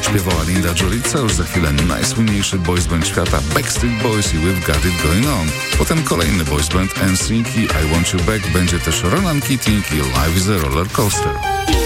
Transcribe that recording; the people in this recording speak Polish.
Śpiewała Linda Jolica, już za chwilę najsłynniejszy boys band świata Backstreet Boys i We've Got It Going On. Potem kolejny boys band NSYNC i I Want You Back, będzie też Ronan Keating i Life is a Roller Coaster.